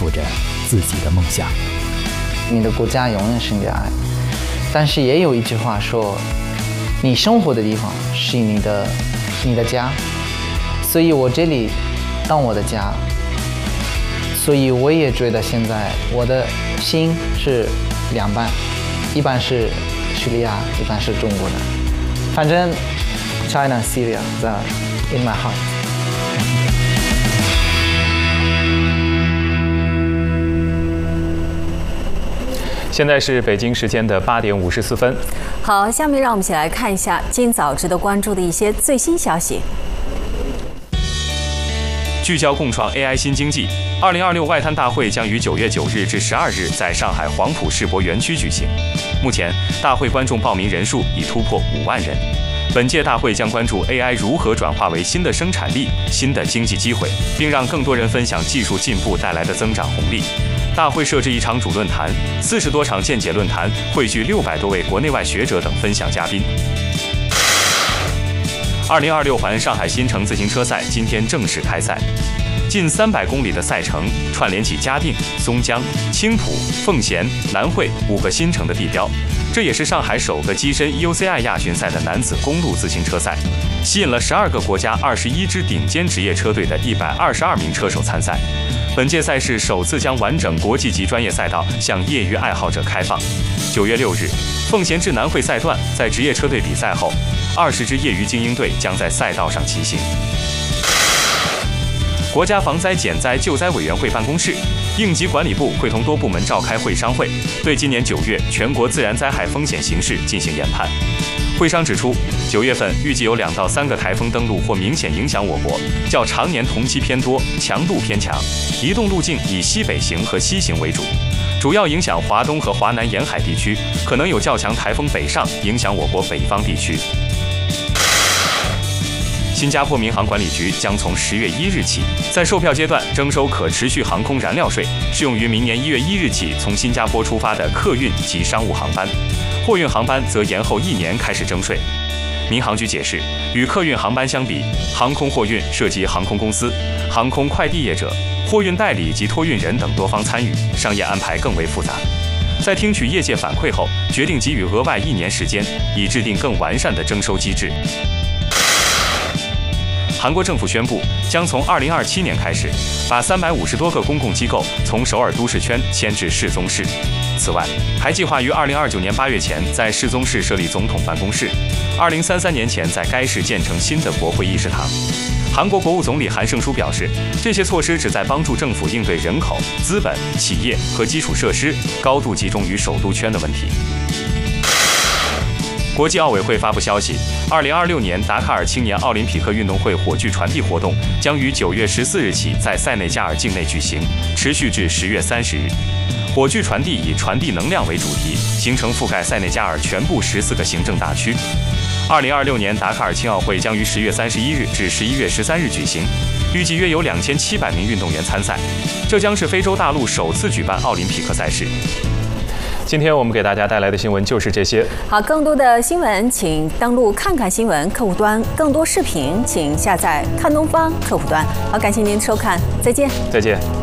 负着自己的梦想。 你的国家永远是你的爱，但是也有一句话说，你生活的地方是你的家，所以我这里当我的家，所以我也觉得现在我的心是两半，一半是叙利亚，一半是中国的，反正 China Syria 在 in my heart。 现在是北京时间的8点54分。 好，下面让我们一起来看一下今早值得关注的一些最新消息。 聚焦共创 AI 新经济，2026外滩大会将于9月9日至12日在上海黄埔世博园区举行。目前，大会观众报名人数已突破5万人。本届大会将关注 AI 如何转化为新的生产力、新的经济机会，并让更多人分享技术进步带来的增长红利。大会设置1场主论坛，40多场见解论坛，汇聚600多位国内外学者等分享嘉宾。2026环上海新城自行车赛今天正式开赛，近300公里的赛程串联起嘉定、松江、青浦、奉贤、南汇5个新城的地标。这也是上海首个跻身 UCI 亚巡赛的男子公路自行车赛，吸引了12个国家21支顶尖职业车队的122名车手参赛。本届赛事首次将完整国际级专业赛道向业余爱好者开放。9月6日，奉贤至南汇赛段在职业车队比赛后，20支业余精英队将在赛道上骑行。国家防灾减灾救灾委员会办公室、应急管理部会同多部门召开会商会，对今年9月全国自然灾害风险形势进行研判。会商指出，9月份预计有2到3个台风登陆或明显影响我国，较常年同期偏多，强度偏强，移动路径以西北行和西行为主，主要影响华东和华南沿海地区，可能有较强台风北上，影响我国北方地区。新加坡民航管理局将从10月1日起，在售票阶段征收可持续航空燃料税，适用于明年1月1日起从新加坡出发的客运及商务航班，货运航班则延后1年开始征税。民航局解释，与客运航班相比，航空货运涉及航空公司、航空快递业者、货运代理及托运人等多方参与，商业安排更为复杂。在听取业界反馈后，决定给予额外1年时间，以制定更完善的征收机制。韩国政府宣布，将从2027年开始，把350多个公共机构从首尔都市圈迁至世宗市。此外，还计划于2029年8月前在世宗市设立总统办公室，2033年前在该市建成新的国会议事堂。韩国国务总理韩胜书表示，这些措施旨在帮助政府应对人口、资本、企业和基础设施高度集中于首都圈的问题。国际奥委会发布消息，2026年达喀尔青年奥林匹克运动会火炬传递活动将于9月14日起在塞内加尔境内举行，持续至10月30日。火炬传递以传递能量为主题，行程覆盖塞内加尔全部14个行政大区。2026年达喀尔青奥会将于10月31日至11月13日举行，预计约有2700名运动员参赛。这将是非洲大陆首次举办奥林匹克赛事。今天我们给大家带来的新闻就是这些。 好，更多的新闻请登录看看新闻客户端，更多视频请下载看东方客户端。好，感谢您的收看，再见。 再见。